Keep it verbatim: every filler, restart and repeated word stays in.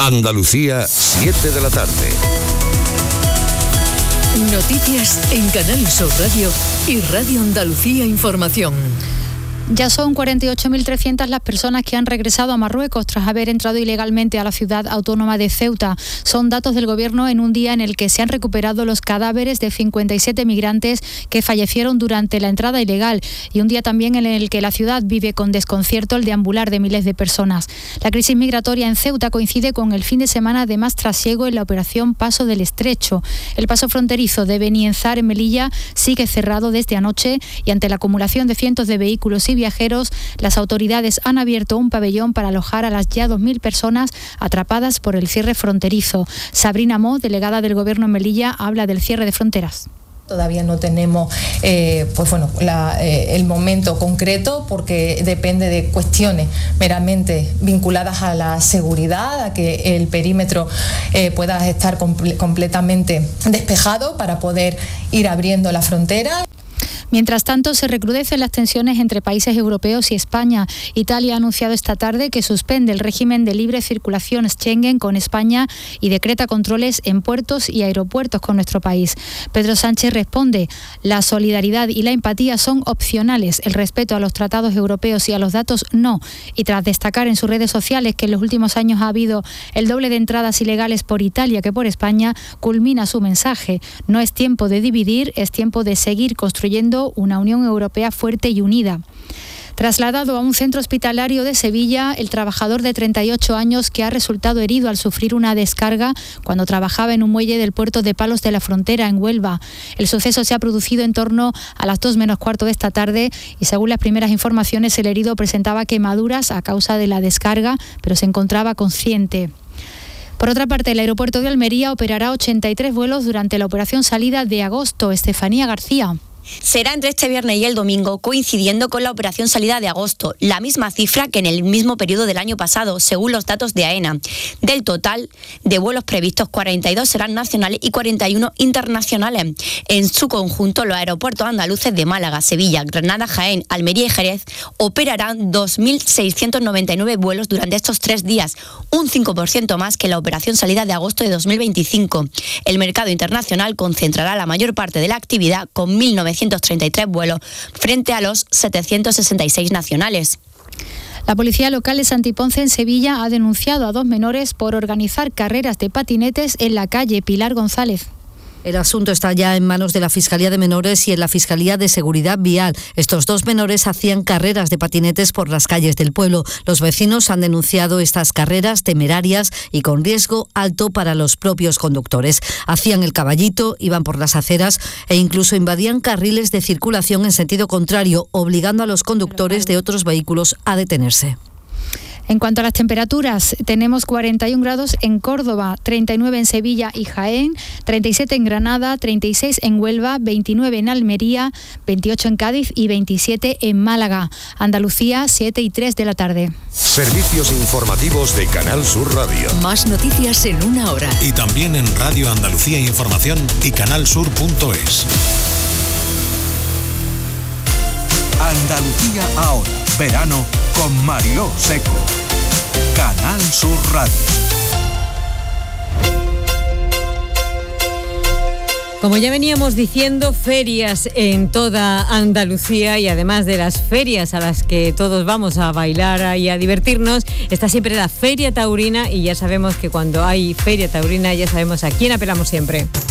Andalucía, siete de la tarde. Noticias en Canal Sur Radio y Radio Andalucía Información. Ya son cuarenta y ocho mil trescientas las personas que han regresado a Marruecos tras haber entrado ilegalmente a la ciudad autónoma de Ceuta. Son datos del Gobierno en un día en el que se han recuperado los cadáveres de cincuenta y siete migrantes que fallecieron durante la entrada ilegal y un día también en el que la ciudad vive con desconcierto el deambular de miles de personas. La crisis migratoria en Ceuta coincide con el fin de semana de más trasiego en la operación Paso del Estrecho. El paso fronterizo de Benienzar en Melilla sigue cerrado desde anoche y ante la acumulación de cientos de vehículos y viajeros, las autoridades han abierto un pabellón para alojar a las ya dos mil personas atrapadas por el cierre fronterizo. Sabrina Mo, delegada del Gobierno en Melilla, habla del cierre de fronteras. Todavía no tenemos eh, pues bueno, la, eh, el momento concreto porque depende de cuestiones meramente vinculadas a la seguridad, a que el perímetro eh, pueda estar comple- completamente despejado para poder ir abriendo la frontera. Mientras tanto, se recrudecen las tensiones entre países europeos y España. Italia ha anunciado esta tarde que suspende el régimen de libre circulación Schengen con España y decreta controles en puertos y aeropuertos con nuestro país. Pedro Sánchez responde: la solidaridad y la empatía son opcionales, el respeto a los tratados europeos y a los datos no. Y tras destacar en sus redes sociales que en los últimos años ha habido el doble de entradas ilegales por Italia que por España, culmina su mensaje: no es tiempo de dividir, es tiempo de seguir construyendo una Unión Europea fuerte y unida. Trasladado a un centro hospitalario de Sevilla, el trabajador de treinta y ocho años que ha resultado herido al sufrir una descarga cuando trabajaba en un muelle del puerto de Palos de la Frontera, en Huelva. El suceso se ha producido en torno a las dos menos cuarto de esta tarde y según las primeras informaciones el herido presentaba quemaduras a causa de la descarga, pero se encontraba consciente. Por otra parte, el aeropuerto de Almería operará ochenta y tres vuelos durante la operación salida de agosto. Estefanía García. Será entre este viernes y el domingo, coincidiendo con la operación salida de agosto, la misma cifra que en el mismo periodo del año pasado, según los datos de AENA. Del total de vuelos previstos, cuarenta y dos serán nacionales y cuarenta y uno internacionales. En su conjunto, los aeropuertos andaluces de Málaga, Sevilla, Granada, Jaén, Almería y Jerez operarán dos mil seiscientos noventa y nueve vuelos durante estos tres días, un cinco por ciento más que la operación salida de agosto de dos mil veinticinco. El mercado internacional concentrará la mayor parte de la actividad con mil novecientos treinta y tres vuelos frente a los setecientos sesenta y seis nacionales. La Policía Local de Santiponce en Sevilla ha denunciado a dos menores por organizar carreras de patinetes en la calle Pilar González. El asunto está ya en manos de la Fiscalía de Menores y en la Fiscalía de Seguridad Vial. Estos dos menores hacían carreras de patinetes por las calles del pueblo. Los vecinos han denunciado estas carreras temerarias y con riesgo alto para los propios conductores. Hacían el caballito, iban por las aceras e incluso invadían carriles de circulación en sentido contrario, obligando a los conductores de otros vehículos a detenerse. En cuanto a las temperaturas, tenemos cuarenta y un grados en Córdoba, treinta y nueve en Sevilla y Jaén, treinta y siete en Granada, treinta y seis en Huelva, veintinueve en Almería, veintiocho en Cádiz y veintisiete en Málaga. Andalucía, siete y tres de la tarde. Servicios informativos de Canal Sur Radio. Más noticias en una hora. Y también en Radio Andalucía Información y canalsur punto es. Andalucía ahora, verano con Mariló Seco. Canal Sur Radio. Como ya veníamos diciendo, ferias en toda Andalucía y además de las ferias a las que todos vamos a bailar y a divertirnos, está siempre la Feria Taurina y ya sabemos que cuando hay Feria Taurina ya sabemos a quién apelamos siempre.